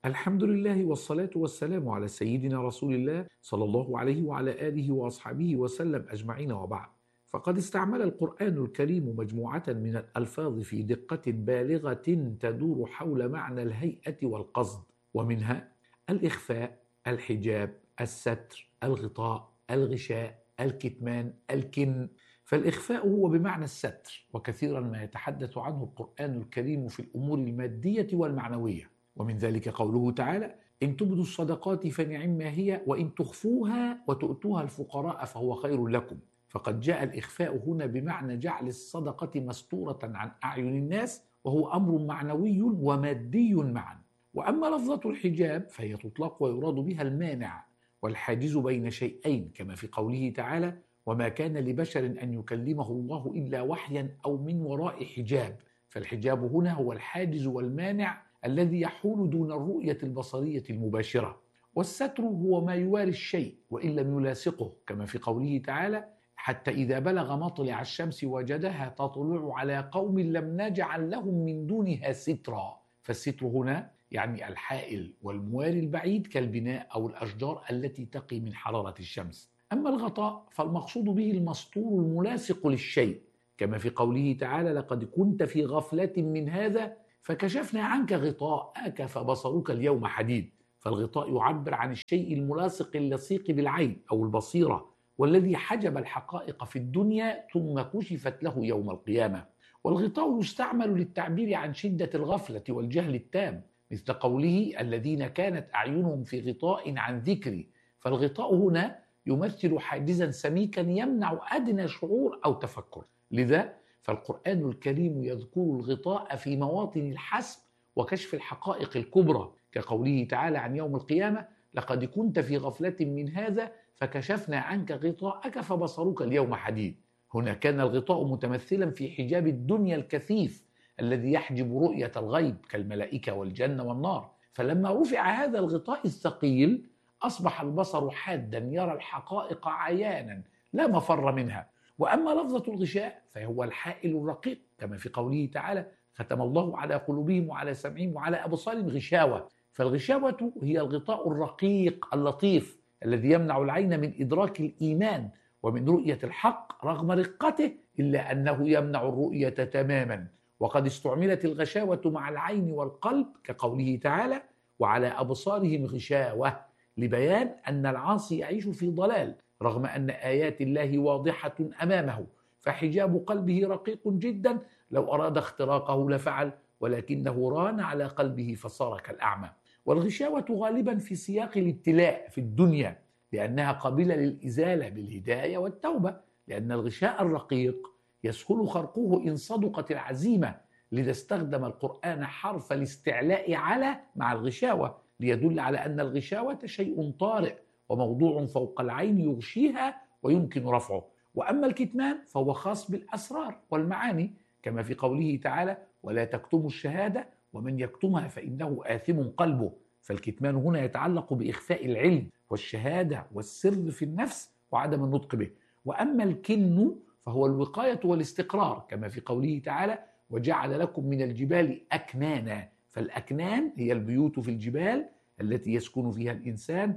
الحمد لله والصلاة والسلام على سيدنا رسول الله صلى الله عليه وعلى آله وأصحابه وسلم أجمعين، وبعد. فقد استعمل القرآن الكريم مجموعة من الألفاظ في دقة بالغة تدور حول معنى الهيئة والقصد، ومنها الإخفاء، الحجاب، الستر، الغطاء، الغشاء، الكتمان، الكن. فالإخفاء هو بمعنى الستر، وكثيرا ما يتحدث عنه القرآن الكريم في الأمور المادية والمعنوية، ومن ذلك قوله تعالى: إن تبدوا الصدقات فنعما هي وإن تخفوها وتؤتوها الفقراء فهو خير لكم. فقد جاء الإخفاء هنا بمعنى جعل الصدقة مستورة عن أعين الناس، وهو أمر معنوي ومادي معا. وأما لفظة الحجاب فهي تطلق ويراد بها المانع والحاجز بين شيئين، كما في قوله تعالى: وما كان لبشر أن يكلمه الله إلا وحيا أو من وراء حجاب. فالحجاب هنا هو الحاجز والمانع الذي يحول دون الرؤية البصرية المباشرة. والستر هو ما يواري الشيء وإن لم يلاصقه، كما في قوله تعالى: حتى إذا بلغ مطلع الشمس وجدها تطلع على قوم لم نجعل لهم من دونها سترا. فالستر هنا يعني الحائل والمواري البعيد كالبناء أو الأشجار التي تقي من حرارة الشمس. أما الغطاء فالمقصود به المستور الملاصق للشيء، كما في قوله تعالى: لقد كنت في غفلة من هذا فكشفنا عنك غطاءك فبصرك اليوم حديد. فالغطاء يعبر عن الشيء الملاصق اللصيق بالعين أو البصيرة، والذي حجب الحقائق في الدنيا ثم كشفت له يوم القيامة. والغطاء يستعمل للتعبير عن شدة الغفلة والجهل التام، مثل قوله: الذين كانت أعينهم في غطاء عن ذكري. فالغطاء هنا يمثل حاجزا سميكا يمنع أدنى شعور أو تفكر. لذا فالقرآن الكريم يذكر الغطاء في مواطن الحسم وكشف الحقائق الكبرى، كقوله تعالى عن يوم القيامة: لقد كنت في غفلة من هذا فكشفنا عنك غطاءك فبصرك اليوم حديد. هنا كان الغطاء متمثلا في حجاب الدنيا الكثيف الذي يحجب رؤية الغيب كالملائكة والجنة والنار. فلما رفع هذا الغطاء الثقيل أصبح البصر حادا يرى الحقائق عيانا لا مفر منها. وأما لفظة الغشاء فهو الحائل الرقيق، كما في قوله تعالى: ختم الله على قلوبهم وعلى سمعهم وعلى أبصارهم غشاوة. فالغشاوة هي الغطاء الرقيق اللطيف الذي يمنع العين من إدراك الإيمان ومن رؤية الحق رغم رقته، إلا أنه يمنع الرؤية تماما. وقد استعملت الغشاوة مع العين والقلب، كقوله تعالى: وعلى أبصارهم غشاوة، لبيان أن العاصي يعيش في ضلال رغم أن آيات الله واضحة أمامه، فحجاب قلبه رقيق جدا، لو أراد اختراقه لفعل، ولكنه ران على قلبه فصار كالأعمى. والغشاوة غالبا في سياق الابتلاء في الدنيا، لأنها قابلة للإزالة بالهداية والتوبة، لأن الغشاء الرقيق يسهل خرقه إن صدقت العزيمة. لذا استخدم القرآن حرف الاستعلاء على مع الغشاوة ليدل على أن الغشاوة شيء طارئ وموضوع فوق العين يغشيها ويمكن رفعه. وأما الكتمان فهو خاص بالأسرار والمعاني، كما في قوله تعالى: ولا تكتموا الشهادة ومن يكتمها فإنه آثم قلبه. فالكتمان هنا يتعلق بإخفاء العلم والشهادة والسر في النفس وعدم النطق به. وأما الكن فهو الوقاية والاستقرار، كما في قوله تعالى: وجعل لكم من الجبال أكنانا. فالأكنان هي البيوت في الجبال التي يسكن فيها الإنسان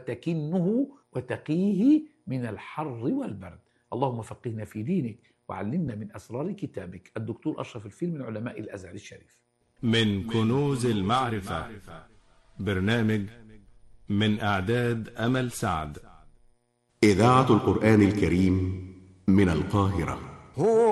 وتكنه وتقيه من الحر والبرد. اللهم فقهنا في دينك وعلمنا من أسرار كتابك. الدكتور أشرف الفيل من علماء الأزهر الشريف. من كنوز المعرفة، برنامج من إعداد أمل سعد. إذاعة القرآن الكريم من القاهرة.